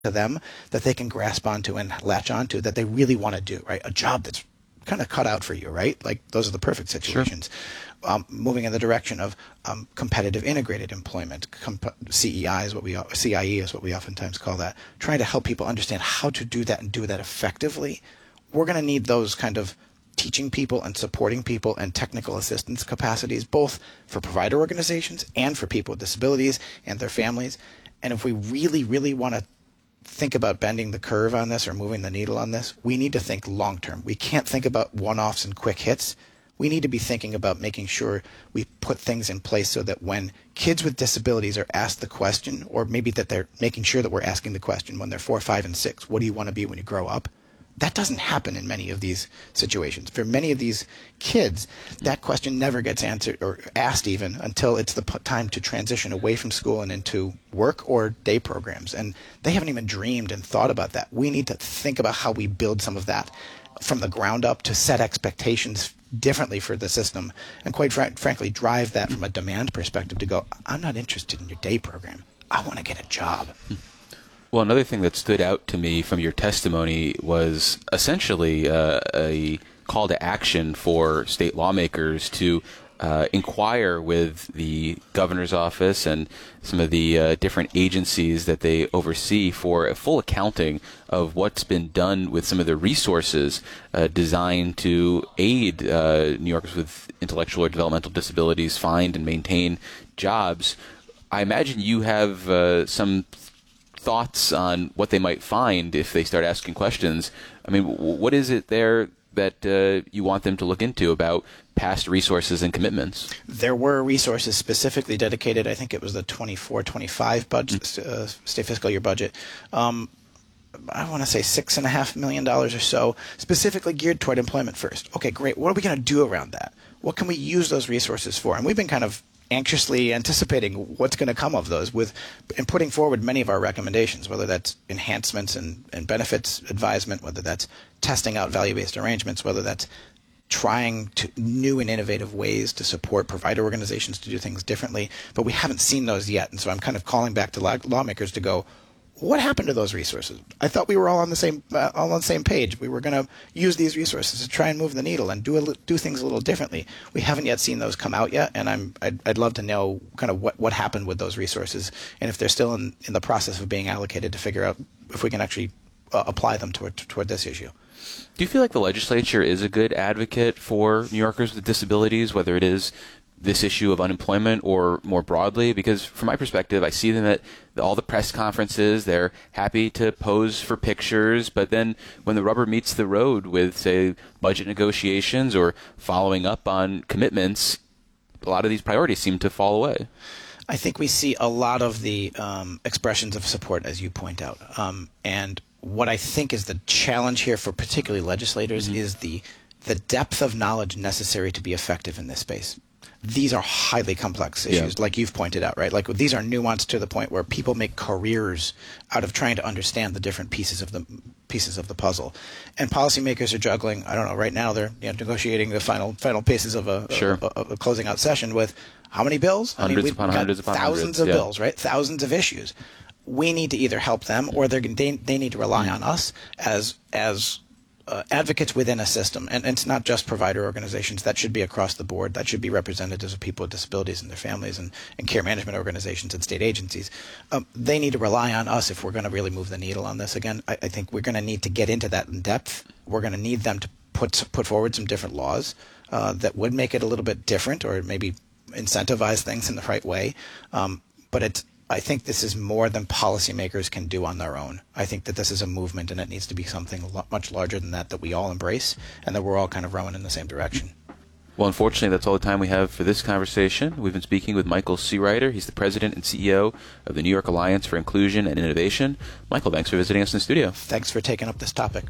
to them that they can grasp onto and latch onto that they really want to do, right? A job that's kind of cut out for you, right? Like those are the perfect situations. Sure. Moving in the direction of competitive integrated employment, CIE is what we oftentimes call that. Trying to help people understand how to do that and do that effectively. We're going to need those kind of teaching people and supporting people and technical assistance capacities, both for provider organizations and for people with disabilities and their families. And if we really, really want to think about bending the curve on this or moving the needle on this, we need to think long term. We can't think about one-offs and quick hits. We need to be thinking about making sure we put things in place so that when kids with disabilities are asked the question, or maybe that they're making sure that we're asking the question when they're 4, 5, and 6, what do you want to be when you grow up? That doesn't happen in many of these situations. For many of these kids, that question never gets answered or asked even until it's the time to transition away from school and into work or day programs. And they haven't even dreamed and thought about that. We need to think about how we build some of that from the ground up to set expectations differently for the system and quite frankly drive that from a demand perspective to go, I'm not interested in your day program. I want to get a job. Well, another thing that stood out to me from your testimony was essentially a call to action for state lawmakers to inquire with the governor's office and some of the different agencies that they oversee for a full accounting of what's been done with some of the resources designed to aid New Yorkers with intellectual or developmental disabilities find and maintain jobs. I imagine you have some thoughts on what they might find if they start asking questions. I mean, what is it there that you want them to look into about past resources and commitments? There were resources specifically dedicated. I think it was the 24-25 budget, state fiscal year budget. I want to say $6.5 million or so, specifically geared toward employment first. Okay, great. What are we going to do around that? What can we use those resources for? And we've been kind of anxiously anticipating what's going to come of those and putting forward many of our recommendations, whether that's enhancements and benefits advisement, whether that's testing out value-based arrangements, whether that's trying to new and innovative ways to support provider organizations to do things differently. But we haven't seen those yet. And so I'm kind of calling back to lawmakers to go, what happened to those resources? I thought we were all on the same page. We were going to use these resources to try and move the needle and do things a little differently. We haven't yet seen those come out yet, and I'd love to know kind of what happened with those resources and if they're still in the process of being allocated to figure out if we can actually apply them toward this issue. Do you feel like the legislature is a good advocate for New Yorkers with disabilities, whether it is this issue of unemployment or more broadly? Because from my perspective, I see them at all the press conferences. They're happy to pose for pictures, but then when the rubber meets the road with, say, budget negotiations or following up on commitments, a lot of these priorities seem to fall away. I think we see a lot of the expressions of support, as you point out. And what I think is the challenge here for particularly legislators is the depth of knowledge necessary to be effective in this space. These are highly complex issues, like you've pointed out, right? Like these are nuanced to the point where people make careers out of trying to understand the different pieces of the puzzle. And policymakers are juggling. I don't know. Right now, they're negotiating the final pieces of a closing out session with how many bills? Hundreds upon thousands of bills, right? Thousands of issues. We need to either help them or they need to rely on us as advocates within a system, and it's not just provider organizations. That should be across the board. That should be representatives of people with disabilities and their families and care management organizations and state agencies. They need to rely on us if we're going to really move the needle on this. Again, I think we're going to need to get into that in depth. We're going to need them to put forward some different laws that would make it a little bit different or maybe incentivize things in the right way. But I think this is more than policymakers can do on their own. I think that this is a movement, and it needs to be something much larger than that we all embrace, and that we're all kind of rowing in the same direction. Well, unfortunately, that's all the time we have for this conversation. We've been speaking with Michael Searider. He's the president and CEO of the New York Alliance for Inclusion and Innovation. Michael, thanks for visiting us in the studio. Thanks for taking up this topic.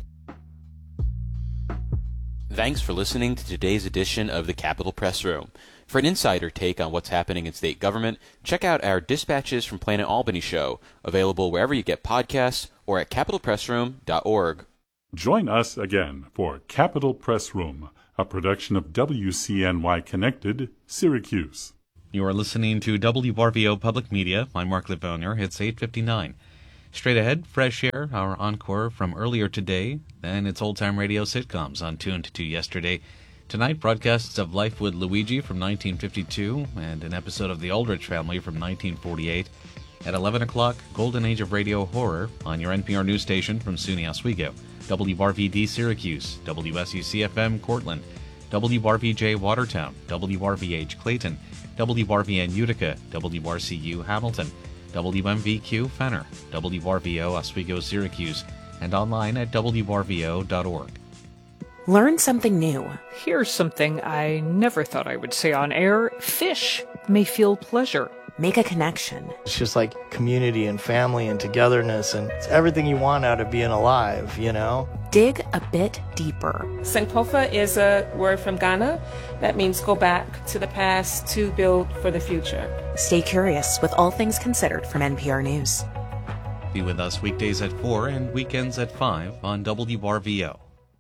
Thanks for listening to today's edition of the Capitol Press Room. For an insider take on what's happening in state government, check out our Dispatches from Planet Albany show, available wherever you get podcasts or at capitolpressroom.org. Join us again for Capitol Press Room, a production of WCNY Connected, Syracuse. You are listening to WRVO Public Media. I'm Mark Livonier. It's 8:59. Straight ahead, Fresh Air, our encore from earlier today, then it's old-time radio sitcoms on Tuned to Yesterday. Tonight, broadcasts of Life with Luigi from 1952 and an episode of The Aldrich Family from 1948. At 11 o'clock, Golden Age of Radio Horror on your NPR news station from SUNY Oswego, WRVD Syracuse, WSUC-FM Cortland, WRVJ Watertown, WRVH Clayton, WRVN Utica, WRCU Hamilton, WMVQ Fenner, WRVO Oswego Syracuse, and online at WRVO.org. Learn something new. Here's something I never thought I would say on air. Fish may feel pleasure. Make a connection. It's just like community and family and togetherness, and it's everything you want out of being alive, you know? Dig a bit deeper. Sankofa is a word from Ghana that means go back to the past to build for the future. Stay curious with All Things Considered from NPR News. Be with us weekdays at 4 and weekends at 5 on WRVO.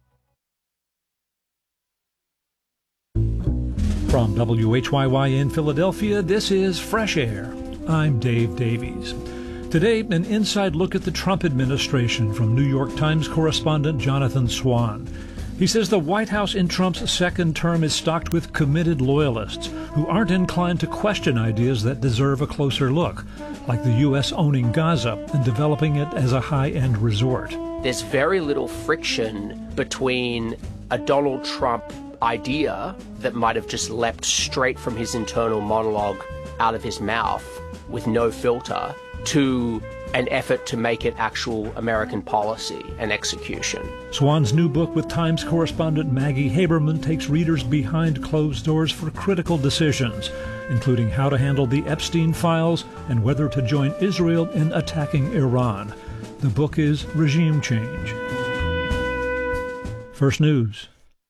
From WHYY in Philadelphia, this is Fresh Air. I'm Dave Davies. Today, an inside look at the Trump administration from New York Times correspondent Jonathan Swan. He says the White House in Trump's second term is stocked with committed loyalists who aren't inclined to question ideas that deserve a closer look, like the U.S. owning Gaza and developing it as a high-end resort. There's very little friction between a Donald Trump idea that might have just leapt straight from his internal monologue out of his mouth with no filter to an effort to make it actual American policy and execution. Swan's new book with Times correspondent Maggie Haberman takes readers behind closed doors for critical decisions, including how to handle the Epstein files and whether to join Israel in attacking Iran. The book is Regime Change. First News.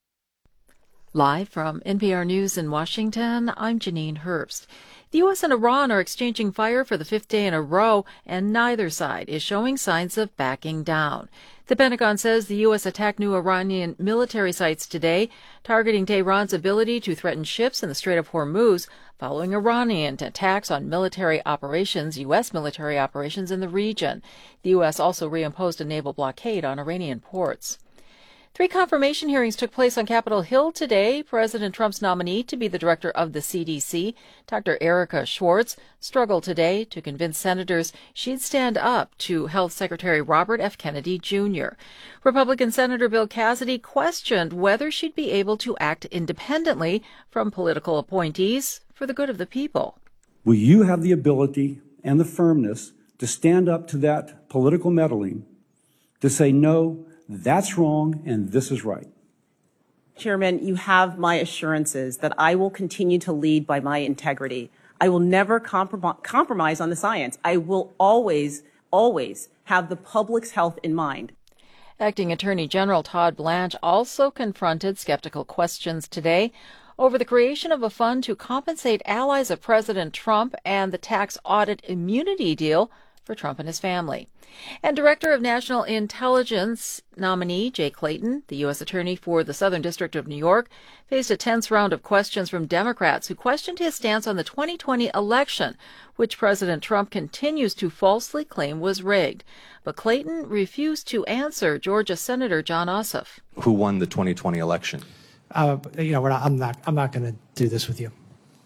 Live from NPR News in Washington, I'm Janine Herbst. The U.S. and Iran are exchanging fire for the fifth day in a row, and neither side is showing signs of backing down. The Pentagon says the U.S. attacked new Iranian military sites today, targeting Tehran's ability to threaten ships in the Strait of Hormuz, following Iranian attacks on military operations, U.S. military operations in the region. The U.S. also reimposed a naval blockade on Iranian ports. 3 confirmation hearings took place on Capitol Hill today. President Trump's nominee to be the director of the CDC, Dr. Erica Schwartz, struggled today to convince senators she'd stand up to Health Secretary Robert F. Kennedy, Jr. Republican Senator Bill Cassidy questioned whether she'd be able to act independently from political appointees for the good of the people. Will you have the ability and the firmness to stand up to that political meddling, to say no, that's wrong, and this is right? Chairman, you have my assurances that I will continue to lead by my integrity. I will never compromise on the science. I will always have the public's health in mind. Acting Attorney General Todd Blanche also confronted skeptical questions today over the creation of a fund to compensate allies of President Trump and the tax audit immunity deal for Trump and his family. And Director of National Intelligence nominee Jay Clayton, the U.S. Attorney for the Southern District of New York, faced a tense round of questions from Democrats who questioned his stance on the 2020 election, which President Trump continues to falsely claim was rigged. But Clayton refused to answer Georgia Senator Jon Ossoff. Who won the 2020 election? I'm not going to do this with you.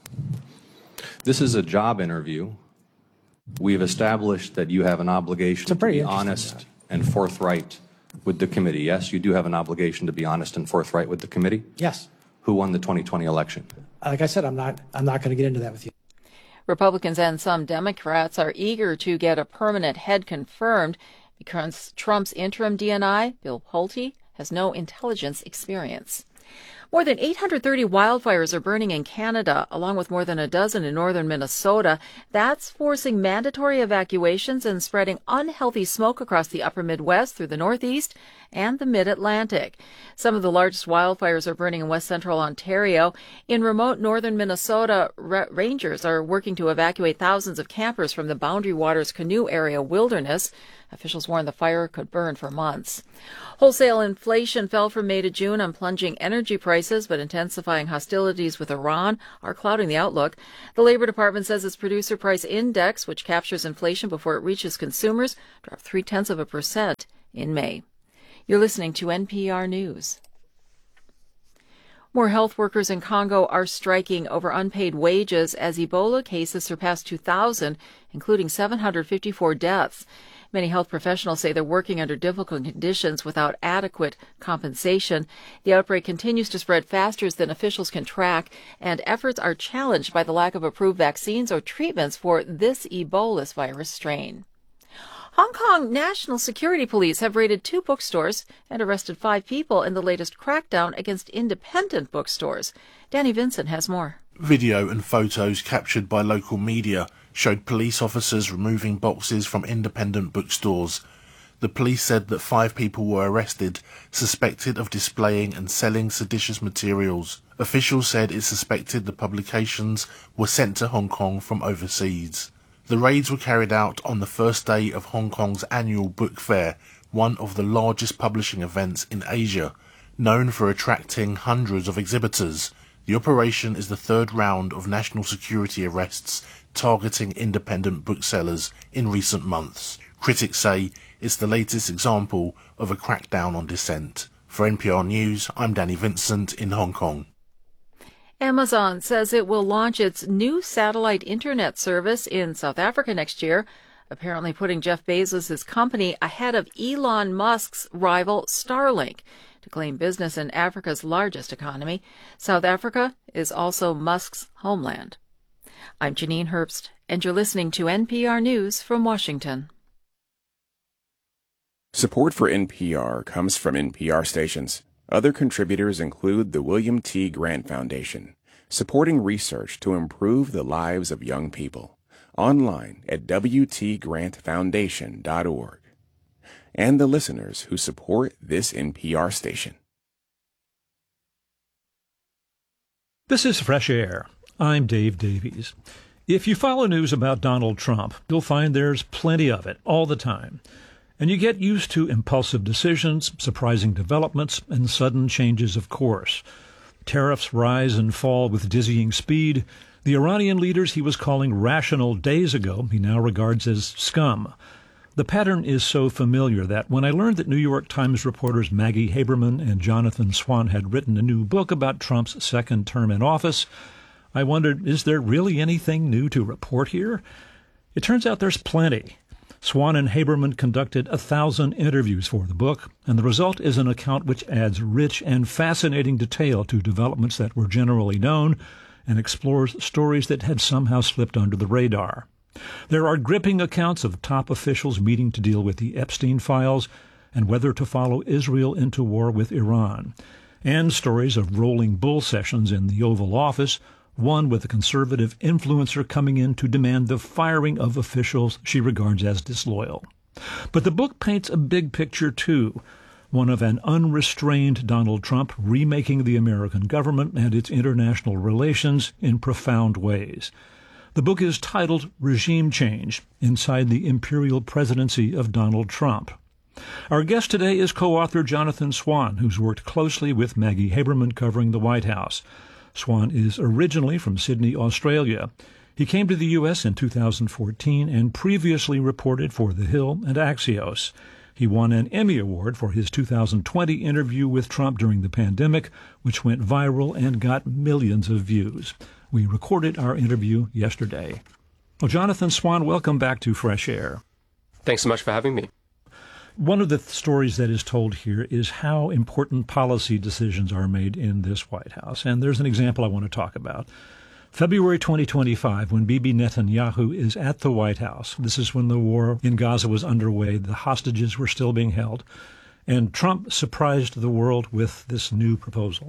This is a job interview. We've established that you have an obligation to be honest and forthright with the committee. Yes, you do have an obligation to be honest and forthright with the committee? Yes. Who won the 2020 election? Like I said, I'm not going to get into that with you. Republicans and some Democrats are eager to get a permanent head confirmed because Trump's interim DNI, Bill Pulte, has no intelligence experience. More than 830 wildfires are burning in Canada, along with more than a dozen in northern Minnesota. That's forcing mandatory evacuations and spreading unhealthy smoke across the upper Midwest through the Northeast and the Mid-Atlantic. Some of the largest wildfires are burning in west central Ontario. In remote northern Minnesota, rangers are working to evacuate thousands of campers from the Boundary Waters Canoe Area wilderness. Officials warn the fire could burn for months. Wholesale inflation fell from May to June on plunging energy prices. prices, but intensifying hostilities with Iran are clouding the outlook. The Labor Department says its producer price index, which captures inflation before it reaches consumers, dropped 0.3% in May. You're listening to NPR News. More health workers in Congo are striking over unpaid wages as Ebola cases surpass 2,000, including 754 deaths. Many health professionals say they're working under difficult conditions without adequate compensation. The outbreak continues to spread faster than officials can track, and efforts are challenged by the lack of approved vaccines or treatments for this Ebola virus strain. Hong Kong National Security Police have raided 2 bookstores and arrested 5 people in the latest crackdown against independent bookstores. Danny Vincent has more. Video and photos captured by local media showed police officers removing boxes from independent bookstores. The police said that 5 people were arrested, suspected of displaying and selling seditious materials. Officials said it suspected the publications were sent to Hong Kong from overseas. The raids were carried out on the first day of Hong Kong's annual book fair, one of the largest publishing events in Asia, known for attracting hundreds of exhibitors. The operation is the 3rd round of national security arrests targeting independent booksellers in recent months. Critics say it's the latest example of a crackdown on dissent. For NPR News, I'm Danny Vincent in Hong Kong. Amazon says it will launch its new satellite internet service in South Africa next year, apparently putting Jeff Bezos' company ahead of Elon Musk's rival Starlink to claim business in Africa's largest economy. South Africa is also Musk's homeland. I'm Janine Herbst, and you're listening to NPR News from Washington. Support for NPR comes from NPR stations. Other contributors include the William T. Grant Foundation, supporting research to improve the lives of young people. Online at wtgrantfoundation.org. And the listeners who support this NPR station. This is Fresh Air. I'm Dave Davies. If you follow news about Donald Trump, you'll find there's plenty of it all the time. And you get used to impulsive decisions, surprising developments, and sudden changes of course. Tariffs rise and fall with dizzying speed. The Iranian leaders he was calling rational days ago, he now regards as scum. The pattern is so familiar that when I learned that New York Times reporters Maggie Haberman and Jonathan Swan had written a new book about Trump's second term in office, I wondered, is there really anything new to report here? It turns out there's plenty. Swan and Haberman conducted 1,000 interviews for the book, and the result is an account which adds rich and fascinating detail to developments that were generally known and explores stories that had somehow slipped under the radar. There are gripping accounts of top officials meeting to deal with the Epstein files and whether to follow Israel into war with Iran, and stories of rolling bull sessions in the Oval Office, one with a conservative influencer coming in to demand the firing of officials she regards as disloyal. But the book paints a big picture, too, one of an unrestrained Donald Trump remaking the American government and its international relations in profound ways. The book is titled Regime Change, Inside the Imperial Presidency of Donald Trump. Our guest today is co-author Jonathan Swan, who's worked closely with Maggie Haberman covering the White House. Swan is originally from Sydney, Australia. He came to the U.S. in 2014 and previously reported for The Hill and Axios. He won an Emmy Award for his 2020 interview with Trump during the pandemic, which went viral and got millions of views. We recorded our interview yesterday. Well, Jonathan Swan, welcome back to Fresh Air. Thanks so much for having me. One of the stories that is told here is how important policy decisions are made in this White House. And there's an example I want to talk about. February 2025, when Bibi Netanyahu is at the White House. This is when the war in Gaza was underway. The hostages were still being held. And Trump surprised the world with this new proposal.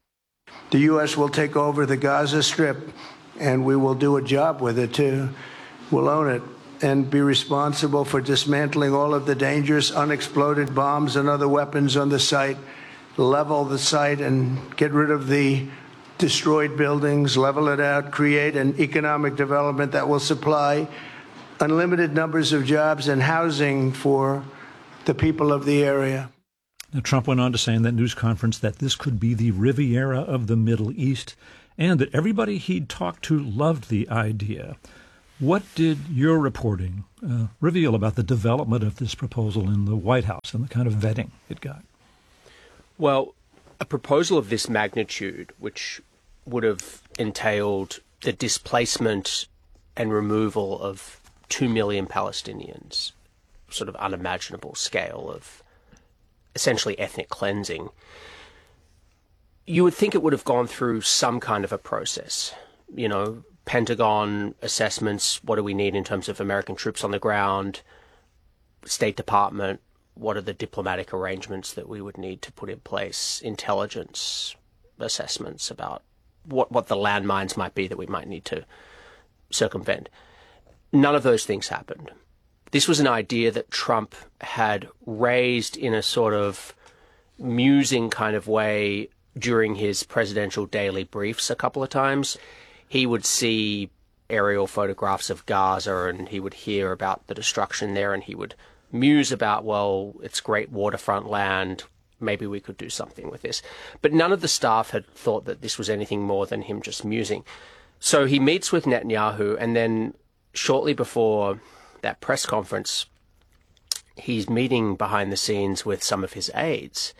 The U.S. will take over the Gaza Strip, and we will do a job with it, too. We'll own it and be responsible for dismantling all of the dangerous unexploded bombs and other weapons on the site, level the site and get rid of the destroyed buildings, level it out, create an economic development that will supply unlimited numbers of jobs and housing for the people of the area. Now, Trump went on to say in that news conference that this could be the Riviera of the Middle East and that everybody he'd talked to loved the idea. What did your reporting reveal about the development of this proposal in the White House and the kind of vetting it got? Well, a proposal of this magnitude, which would have entailed the displacement and removal of 2 million Palestinians, sort of unimaginable scale of essentially ethnic cleansing, you would think it would have gone through some kind of a process, you know, Pentagon assessments, what do we need in terms of American troops on the ground, State Department, what are the diplomatic arrangements that we would need to put in place, intelligence assessments about what the landmines might be that we might need to circumvent. None of those things happened. This was an idea that Trump had raised in a sort of musing kind of way during his presidential daily briefs a couple of times. He would see aerial photographs of Gaza and he would hear about the destruction there and he would muse about, well, it's great waterfront land, maybe we could do something with this. But none of the staff had thought that this was anything more than him just musing. So he meets with Netanyahu, and then shortly before that press conference, he's meeting behind the scenes with some of his aides.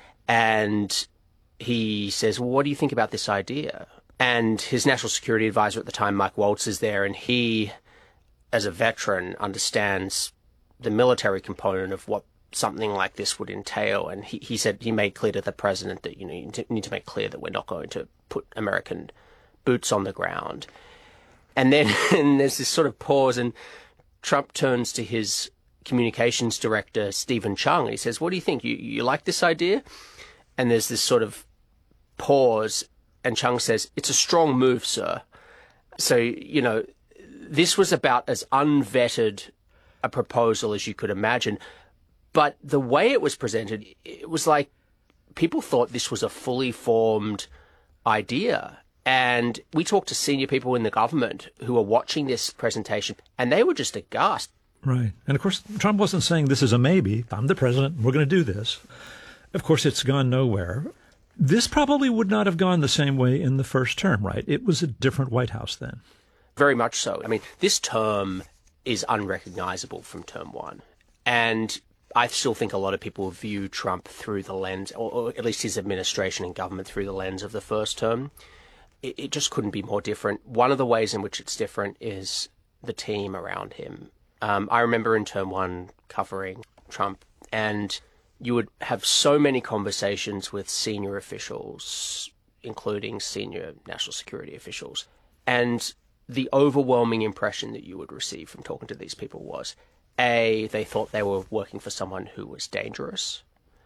And he says, well, what do you think about this idea? And his national security advisor at the time, Mike Waltz, is there, and he, as a veteran, understands the military component of what something like this would entail. And he said, he made clear to the president that, you know, you need to make clear that we're not going to put American boots on the ground. And then and there's this sort of pause, and Trump turns to his communications director, Stephen Chung, and he says, what do you think? You like this idea? And there's this sort of pause, and Chung says, it's a strong move, sir. So, you know, this was about as unvetted a proposal as you could imagine. But the way it was presented, it was like people thought this was a fully formed idea. And we talked to senior people in the government who were watching this presentation, and they were just aghast. Right. And of course, Trump wasn't saying this is a maybe. I'm the president. We're going to do this. Of course, it's gone nowhere. This probably would not have gone the same way in the first term, right? It was a different White House then. Very much so. I mean, this term is unrecognizable from term one. And I still think a lot of people view Trump through the lens, or at least his administration and government through the lens of the first term. It just couldn't be more different. One of the ways in which it's different is the team around him. I remember in term one covering Trump, and you would have so many conversations with senior officials, including senior national security officials. And the overwhelming impression that you would receive from talking to these people was, A, they thought they were working for someone who was dangerous,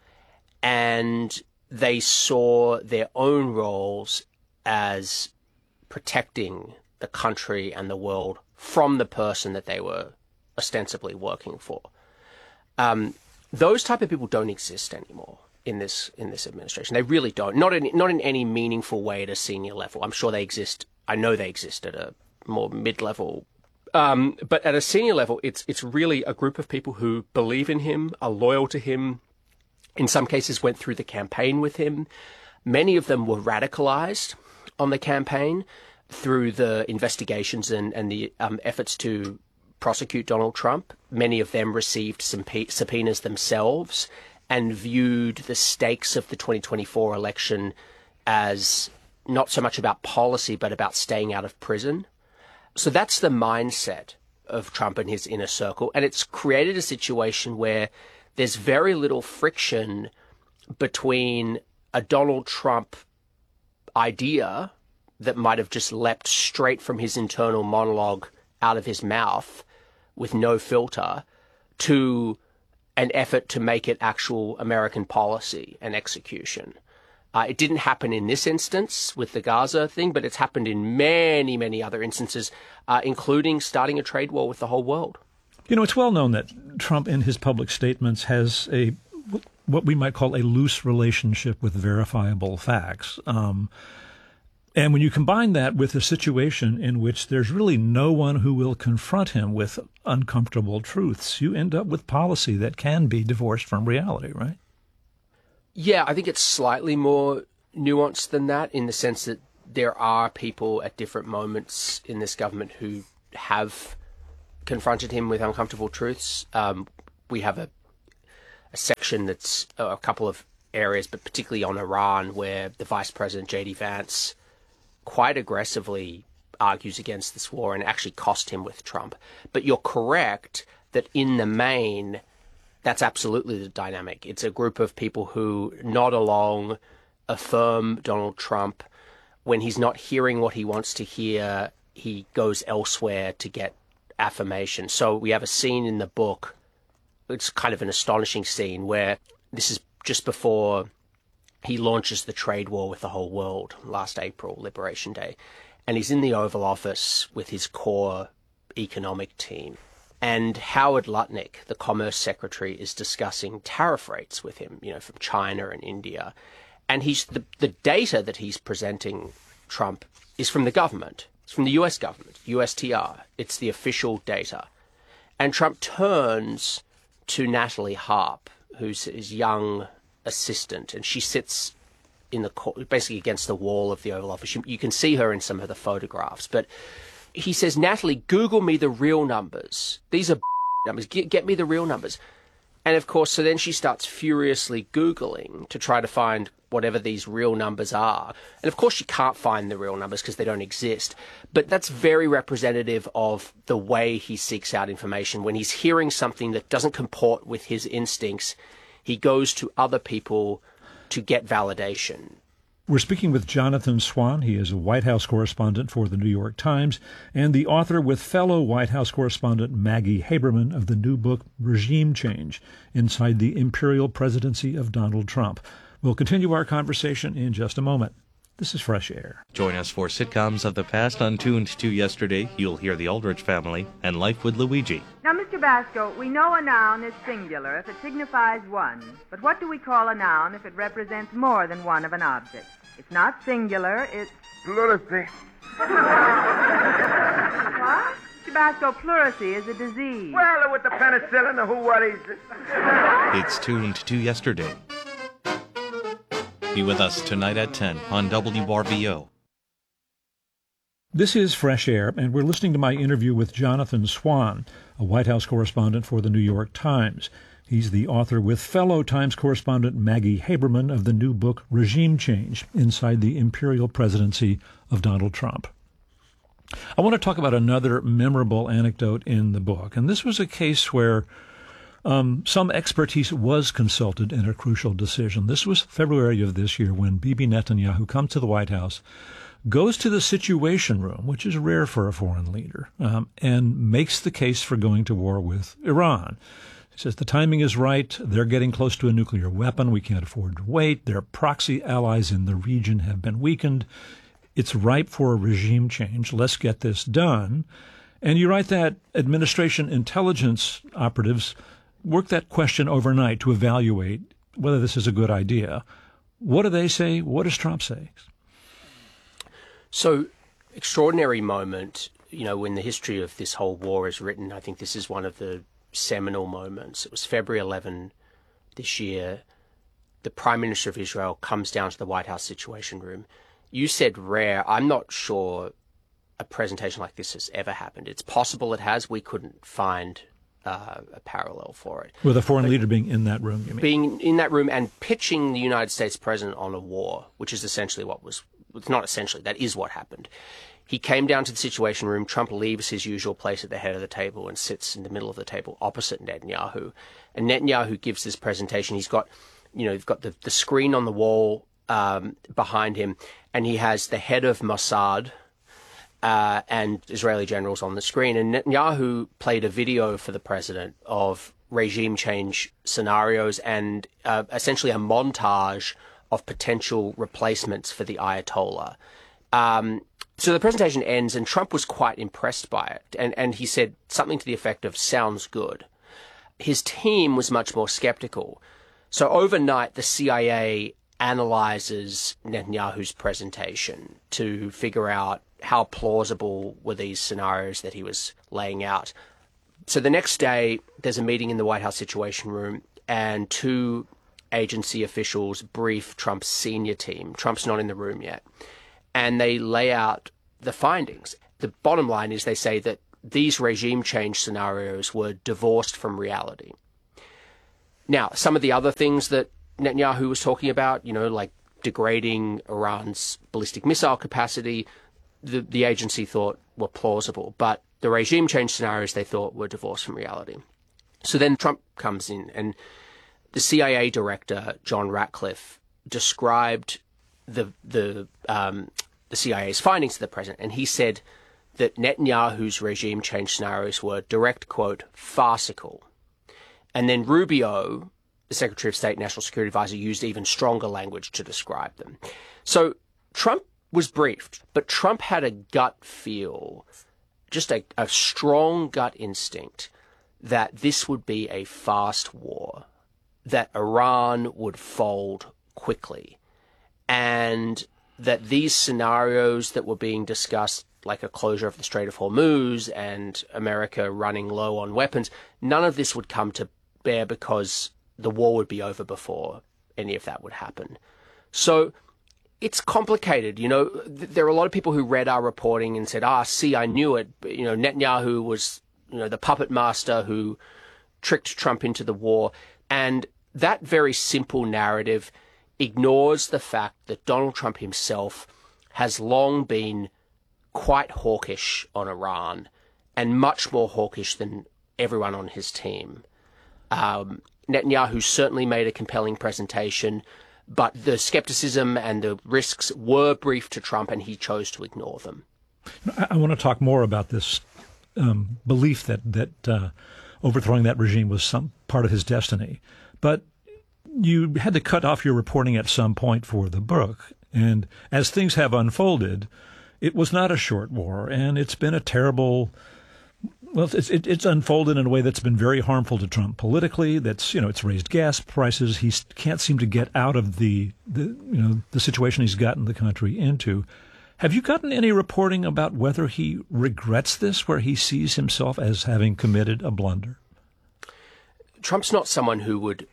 and they saw their own roles as protecting the country and the world from the person that they were ostensibly working for. Those type of people don't exist anymore in this administration. They really don't. Not in any meaningful way at a senior level. I'm sure they exist. I know they exist at a more mid-level. But at a senior level, it's really a group of people who believe in him, are loyal to him, in some cases went through the campaign with him. Many of them were radicalized on the campaign through the investigations and the efforts to prosecute Donald Trump. Many of them received subpoenas themselves and viewed the stakes of the 2024 election as not so much about policy, but about staying out of prison. So that's the mindset of Trump and his inner circle. And it's created a situation where there's very little friction between a Donald Trump idea that might have just leapt straight from his internal monologue out of his mouth with no filter to an effort to make it actual American policy and execution. It didn't happen in this instance with the Gaza thing, but it's happened in many, many other instances, including starting a trade war with the whole world. You know, it's well known that Trump in his public statements has what we might call a loose relationship with verifiable facts. And when you combine that with a situation in which there's really no one who will confront him with uncomfortable truths, you end up with policy that can be divorced from reality, right? Yeah, I think it's slightly more nuanced than that, in the sense that there are people at different moments in this government who have confronted him with uncomfortable truths. We have a section that's a couple of areas, but particularly on Iran, where the Vice President, J.D. Vance, quite aggressively argues against this war and actually cost him with Trump. But you're correct that in the main, that's absolutely the dynamic. It's a group of people who nod along, affirm Donald Trump. When he's not hearing what he wants to hear, he goes elsewhere to get affirmation. So we have a scene in the book, it's kind of an astonishing scene, where this is just before he launches the trade war with the whole world last April, Liberation Day. And he's in the Oval Office with his core economic team. And Howard Lutnick, the Commerce Secretary, is discussing tariff rates with him, from China and India. And the data that he's presenting Trump is from the government. It's from the US government, USTR. It's the official data. And Trump turns to Natalie Harp, who's his young assistant, and she sits basically against the wall of the Oval Office. You can see her in some of the photographs. But he says, Natalie, Google me the real numbers. These are numbers. Get me the real numbers. And of course, so then she starts furiously Googling to try to find whatever these real numbers are. And of course, she can't find the real numbers because they don't exist. But that's very representative of the way he seeks out information. When he's hearing something that doesn't comport with his instincts, he goes to other people to get validation. We're speaking with Jonathan Swan. He is a White House correspondent for the New York Times and the author with fellow White House correspondent Maggie Haberman of the new book Regime Change, Inside the Imperial Presidency of Donald Trump. We'll continue our conversation in just a moment. This is Fresh Air. Join us for Sitcoms of the Past on Tuned to Yesterday. You'll hear The Aldrich Family and Life with Luigi. Now, Mr. Basco, we know a noun is singular if it signifies one. But what do we call a noun if it represents more than one of an object? It's not singular, it's... Plurality. What? Mr. Basco, pleurisy is a disease. Well, with the penicillin, the who worries. It's Tuned to Yesterday. Be with us tonight at 10 on WRVO. This is Fresh Air, and we're listening to my interview with Jonathan Swan, a White House correspondent for the New York Times. He's the author with fellow Times correspondent Maggie Haberman of the new book Regime Change, Inside the Imperial Presidency of Donald Trump. I want to talk about another memorable anecdote in the book, and this was a case where some expertise was consulted in a crucial decision. This was February of this year when Bibi Netanyahu comes to the White House, goes to the Situation Room, which is rare for a foreign leader, and makes the case for going to war with Iran. He says the timing is right. They're getting close to a nuclear weapon. We can't afford to wait. Their proxy allies in the region have been weakened. It's ripe for a regime change. Let's get this done. And you write that administration intelligence operatives work that question overnight to evaluate whether this is a good idea. What do they say? What does Trump say? So, extraordinary moment, when the history of this whole war is written. I think this is one of the seminal moments. It was February 11 this year. The Prime Minister of Israel comes down to the White House Situation Room. You said rare. I'm not sure a presentation like this has ever happened. It's possible it has. We couldn't find a parallel for it. With a foreign leader being in that room, you mean? Being in that room and pitching the United States president on a war, which is essentially it's not essentially, that is what happened. He came down to the Situation Room. Trump leaves his usual place at the head of the table and sits in the middle of the table opposite Netanyahu. And Netanyahu gives this presentation. He's got, you've got the screen on the wall behind him, and he has the head of Mossad, and Israeli generals on the screen. And Netanyahu played a video for the president of regime change scenarios and essentially a montage of potential replacements for the Ayatollah. So the presentation ends, and Trump was quite impressed by it. And he said something to the effect of, sounds good. His team was much more skeptical. So overnight, the CIA analyzes Netanyahu's presentation to figure out how plausible were these scenarios that he was laying out. So the next day, there's a meeting in the White House Situation Room, and two agency officials brief Trump's senior team. Trump's not in the room yet. And they lay out the findings. The bottom line is they say that these regime change scenarios were divorced from reality. Now, some of the other things that Netanyahu was talking about, like degrading Iran's ballistic missile capacity, the agency thought were plausible. But the regime change scenarios they thought were divorced from reality. So then Trump comes in, and the CIA director, John Ratcliffe, described the CIA's findings to the president, and he said that Netanyahu's regime change scenarios were, direct quote, farcical. And then Rubio, the Secretary of State National Security Advisor, used even stronger language to describe them. So Trump was briefed, but Trump had a gut feel, just a strong gut instinct, that this would be a fast war, that Iran would fold quickly, and that these scenarios that were being discussed, like a closure of the Strait of Hormuz and America running low on weapons, none of this would come to bear because the war would be over before any of that would happen. So it's complicated. There are a lot of people who read our reporting and said, see, I knew it. Netanyahu was, the puppet master who tricked Trump into the war. And that very simple narrative ignores the fact that Donald Trump himself has long been quite hawkish on Iran, and much more hawkish than everyone on his team. Netanyahu certainly made a compelling presentation, but the skepticism and the risks were briefed to Trump, and he chose to ignore them. I want to talk more about this belief that overthrowing that regime was some part of his destiny. But you had to cut off your reporting at some point for the book, and as things have unfolded, it was not a short war, and it's been a terrible. Well, it's unfolded in a way that's been very harmful to Trump politically. It's raised gas prices. He can't seem to get out of the situation he's gotten the country into. Have you gotten any reporting about whether he regrets this, where he sees himself as having committed a blunder? Trump's not someone who would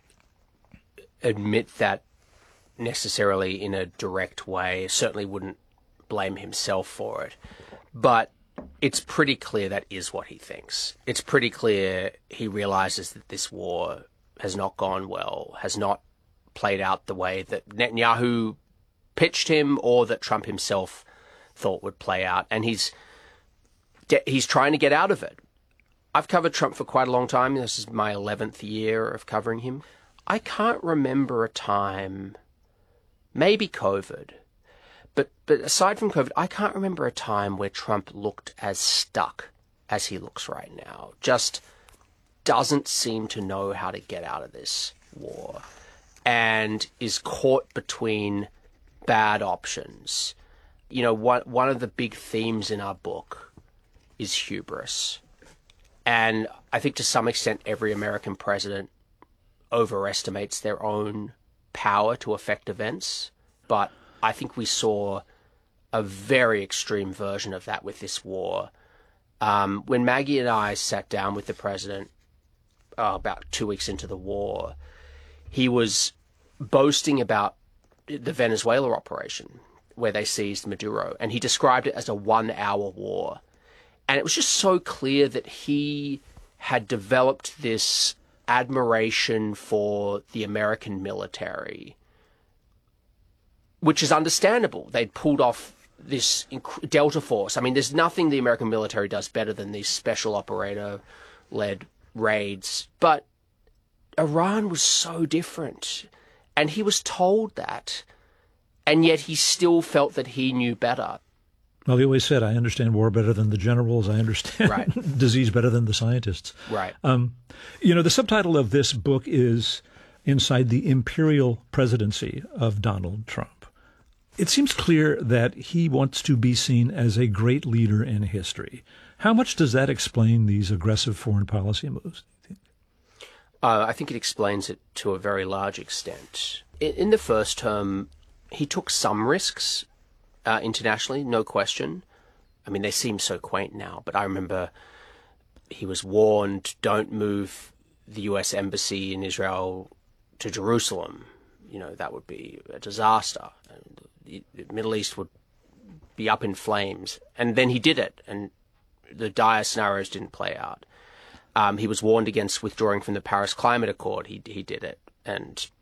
admit that necessarily in a direct way. Certainly wouldn't blame himself for it. But it's pretty clear that is what he thinks. It's pretty clear he realizes that this war has not gone well, has not played out the way that Netanyahu pitched him or that Trump himself thought would play out. And he's trying to get out of it. I've covered Trump for quite a long time. This is my 11th year of covering him. I can't remember a time, maybe COVID, but aside from COVID, I can't remember a time where Trump looked as stuck as he looks right now. Just doesn't seem to know how to get out of this war and is caught between bad options. One of the big themes in our book is hubris. And I think to some extent every American president overestimates their own power to affect events. But I think we saw a very extreme version of that with this war. When Maggie and I sat down with the president about 2 weeks into the war, he was boasting about the Venezuela operation where they seized Maduro, and he described it as a 1-hour war. And it was just so clear that he had developed this admiration for the American military, which is understandable. They'd pulled off this Delta Force. I mean, there's nothing the American military does better than these special operator-led raids. But Iran was so different, and he was told that, and yet he still felt that he knew better. Well, he always said, I understand war better than the generals. I understand disease better than the scientists. Right. The subtitle of this book is Inside the Imperial Presidency of Donald Trump. It seems clear that he wants to be seen as a great leader in history. How much does that explain these aggressive foreign policy moves? I think it explains it to a very large extent. In the first term, he took some risks internationally, no question. I mean, they seem so quaint now, but I remember he was warned, don't move the U.S. embassy in Israel to Jerusalem, that would be a disaster. The Middle East would be up in flames. And then he did it, and the dire scenarios didn't play out. He was warned against withdrawing from the Paris Climate Accord. He did it, and